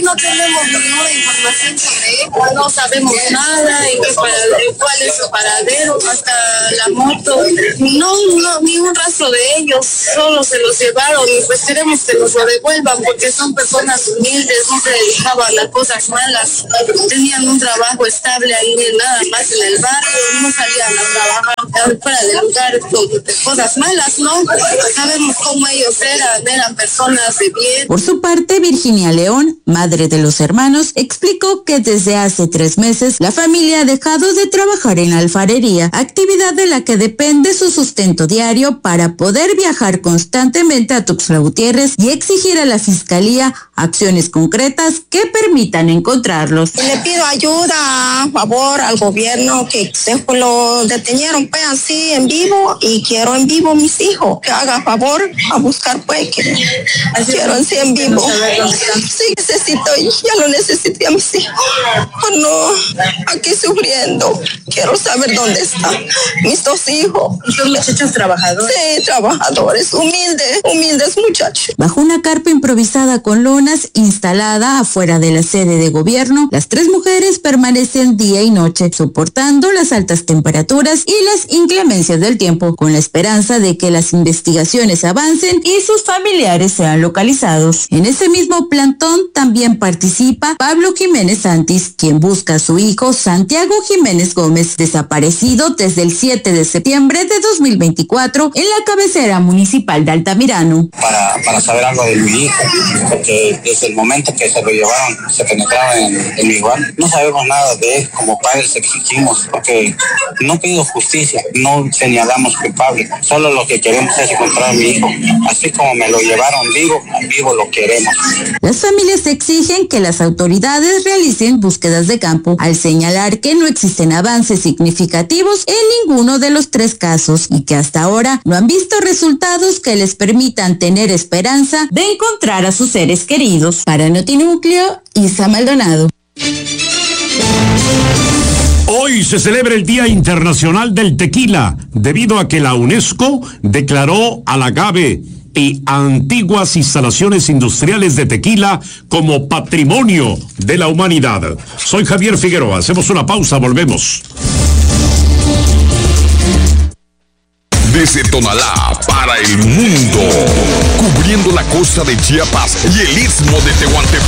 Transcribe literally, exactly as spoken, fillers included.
no tenemos ninguna información sobre él, no sabemos nada, en qué paradero, cuál es su paradero, hasta la moto, no, no, ni un rastro de ellos, solo se los llevaron y pues queremos que nos lo devuelvan porque son personas humildes, no se dedicaban a cosas malas, tenían un trabajo estable ahí nada más en el barrio, no salían a trabajar fuera del lugar con cosas malas, ¿no? Sabemos cómo ellos eran, eran personas de bien. Por su parte, Virginia León, madre de los hermanos, explicó que desde hace tres meses la familia ha dejado de trabajar en alfarería, actividad de la que depende su sustento diario para poder viajar constantemente a Tuxtla Gutiérrez y exigir a la Fiscalía acciones concretas que permitan encontrarlos. Le pido ayuda, a favor, al gobierno que se lo detenieron pues así en vivo y quiero en vivo mis hijos, que haga favor a buscar pues que quiero así en vivo. Sí necesito, ya lo necesité a mis hijos. Oh, no, aquí sufriendo. Quiero saber dónde están mis dos hijos. ¿Son muchachos trabajadores? Sí, trabajadores, humildes, humildes muchachos. Bajo una carpa improvisada con lonas instalada afuera de la sede de gobierno, las tres mujeres permanecen día y noche, soportando las altas temperaturas y las inclemencias del tiempo, con la esperanza de que las investigaciones avancen y sus familiares sean localizados. En ese mismo plantón también participa Pablo Jiménez Santis, quien busca a su hijo Santiago Jiménez Gómez, desaparecido desde el siete de septiembre de dos mil veinticuatro en la cabecera municipal de Altamirano. Para, para saber algo de mi hijo, porque desde el momento que se lo llevaron, se penetraron en, en mi hogar, no sabemos nada de él. Como padres exigimos, porque no pido justicia, no señalamos culpable, solo lo que queremos es encontrar a mi hijo, así como me lo llevaron vivo, vivo lo queremos. Las familias exigen que las autoridades realicen búsquedas de campo, al señalar que no existen avances significativos en ninguno de los tres casos y que hasta ahora no han visto resultados que les permitan tener esperanza de encontrar a sus seres queridos. Para Notinúcleo, Isa Maldonado. Hoy se celebra el Día Internacional del Tequila, debido a que la UNESCO declaró al agave y antiguas instalaciones industriales de tequila como patrimonio de la humanidad. Soy Javier Figueroa, hacemos una pausa, volvemos. Desde Tonalá para el mundo, cubriendo la costa de Chiapas y el istmo de Tehuantepec.